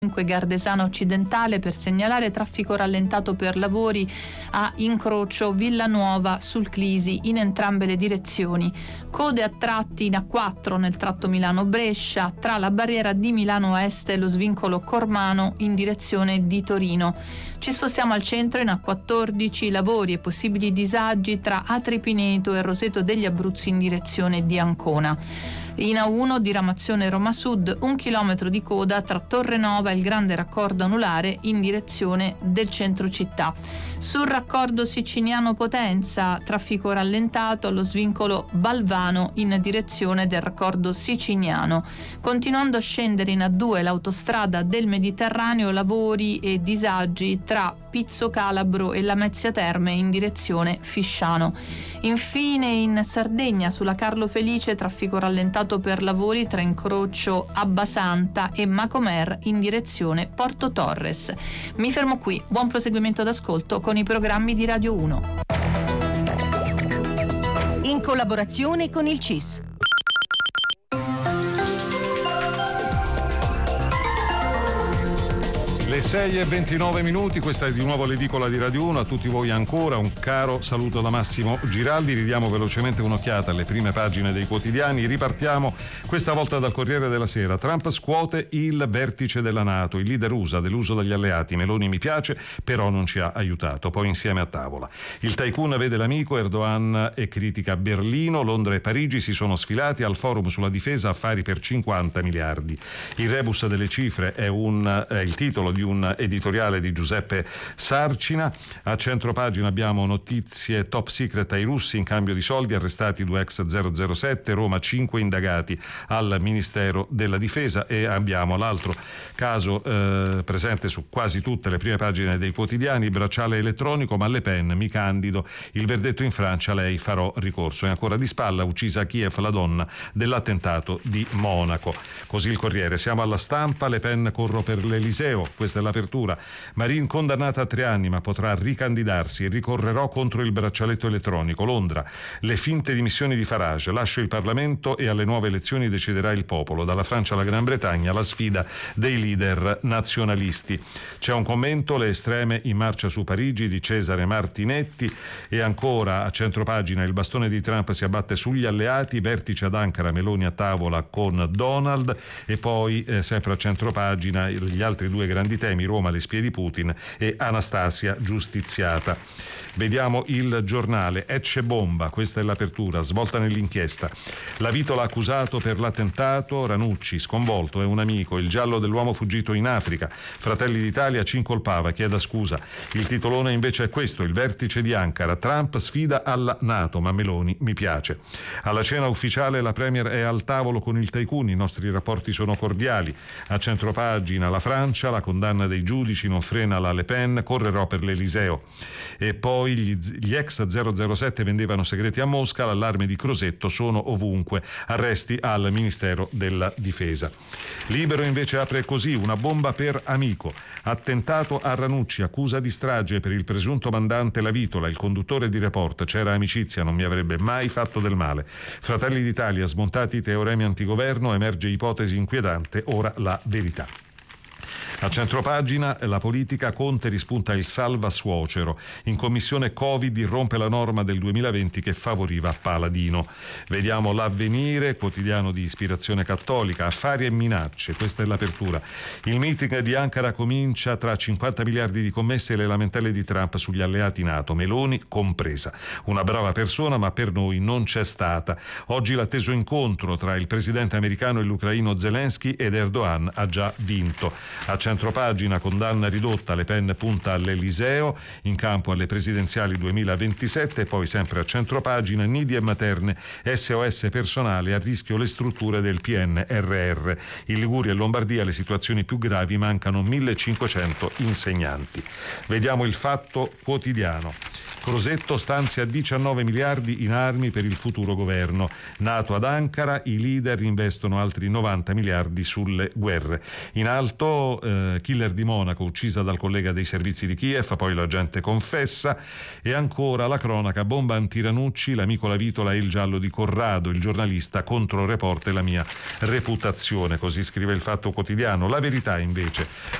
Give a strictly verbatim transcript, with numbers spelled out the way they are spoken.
Gardesana Occidentale per segnalare traffico rallentato per lavori a incrocio Villanuova sul Clisi in entrambe le direzioni. Code a tratti in A quattro nel tratto Milano-Brescia tra la barriera di Milano Est e lo svincolo Cormano in direzione di Torino. Ci spostiamo al centro in A quattordici, lavori e possibili disagi tra Atripineto e Roseto degli Abruzzi in direzione di Ancona. In A uno diramazione Roma Sud, un chilometro di coda tra Torre Nova e il grande raccordo anulare in direzione del centro città. Sul raccordo Siciliano Potenza, traffico rallentato allo svincolo Balvano in direzione del raccordo siciliano. Continuando a scendere in A due l'autostrada del Mediterraneo, lavori e disagi tra Pizzo Calabro e Lamezia Terme in direzione Fisciano. Infine in Sardegna sulla Carlo Felice traffico rallentato per lavori tra incrocio Abbasanta e Macomer in direzione Porto Torres. Mi fermo qui, buon proseguimento d'ascolto con i programmi di Radio uno. In collaborazione con il C I S. Le sei e ventinove minuti, questa è di nuovo l'edicola di Radio uno, a tutti voi ancora un caro saluto da Massimo Giraldi. Ridiamo velocemente un'occhiata alle prime pagine dei quotidiani. Ripartiamo questa volta dal Corriere della Sera. Trump scuote il vertice della NATO, il leader U S A deluso dagli alleati. Meloni mi piace, però non ci ha aiutato. Poi insieme a tavola. Il tycoon vede l'amico, Erdogan e critica Berlino. Londra e Parigi si sono sfilati al forum sulla difesa, affari per cinquanta miliardi. Il rebus delle cifre è, un, è il titolo di un editoriale di Giuseppe Sarcina. A centropagina abbiamo notizie top secret ai russi in cambio di soldi, arrestati due ex zero zero sette, Roma cinque indagati al Ministero della Difesa, e abbiamo l'altro caso eh, presente su quasi tutte le prime pagine dei quotidiani, bracciale elettronico, ma Le Pen mi candido, il verdetto in Francia, lei farò ricorso. E ancora di spalla, uccisa a Kiev la donna dell'attentato di Monaco. Così il Corriere. Siamo alla Stampa, Le Pen corro per l'Eliseo, questa è l'apertura. Marin condannata a tre anni ma potrà ricandidarsi, ricorrerò contro il braccialetto elettronico. Londra, le finte dimissioni di Farage, lascia il Parlamento e alle nuove elezioni deciderà il popolo. Dalla Francia alla Gran Bretagna la sfida dei leader nazionalisti. C'è un commento, le estreme in marcia su Parigi di Cesare Martinetti. E ancora a centropagina, il bastone di Trump si abbatte sugli alleati, vertice ad Ankara, Meloni a tavola con Donald. E poi eh, sempre a centropagina gli altri due grandi temi, Roma, le spie di Putin e Anastasia giustiziata. Vediamo il Giornale. Ecce bomba, questa è l'apertura, svolta nell'inchiesta. La Vitola accusato per l'attentato, Ranucci sconvolto, è un amico, il giallo dell'uomo fuggito in Africa. Fratelli d'Italia ci incolpava, chieda scusa. Il titolone invece è questo, il vertice di Ankara, Trump sfida alla NATO, ma Meloni mi piace. Alla cena ufficiale la Premier è al tavolo con il tycoon, i nostri rapporti sono cordiali. A centropagina la Francia, la condanna dei giudici non frena la Le Pen, correrò per l'Eliseo. E poi gli, gli ex zero zero sette vendevano segreti a Mosca, l'allarme di Crosetto, sono ovunque, arresti al Ministero della Difesa. Libero invece apre così, una bomba per amico, attentato a Ranucci, accusa di strage per il presunto mandante La Vitola, il conduttore di Report, c'era amicizia, non mi avrebbe mai fatto del male. Fratelli d'Italia, smontati i teoremi antigoverno, emerge ipotesi inquietante, ora la verità. A centropagina la politica, Conte rispunta il salva suocero. In commissione Covid irrompe la norma del duemilaventi che favoriva Paladino. Vediamo l'Avvenire, quotidiano di ispirazione cattolica, affari e minacce, questa è l'apertura. Il meeting di Ankara comincia tra cinquanta miliardi di commesse e le lamentele di Trump sugli alleati NATO, Meloni compresa. Una brava persona, ma per noi non c'è stata. Oggi l'atteso incontro tra il presidente americano e l'ucraino Zelensky ed Erdogan ha già vinto. A centropagina, condanna ridotta, Le Pen punta all'Eliseo, in campo alle presidenziali duemilaventisette. E poi sempre a centropagina, nidi e materne, S O S personale, a rischio le strutture del P N R R. In Liguria e Lombardia le situazioni più gravi, mancano millecinquecento insegnanti. Vediamo il Fatto Quotidiano. Crosetto stanzia diciannove miliardi in armi per il futuro governo. Nato ad Ankara, i leader investono altri novanta miliardi sulle guerre. In alto eh, eh, killer di Monaco uccisa dal collega dei servizi di Kiev, poi l'agente confessa. E ancora la cronaca, bomba anti-Ranucci, l'amico La Vitola e il giallo di Corrado, il giornalista contro Report e la mia reputazione, così scrive il Fatto Quotidiano. La Verità invece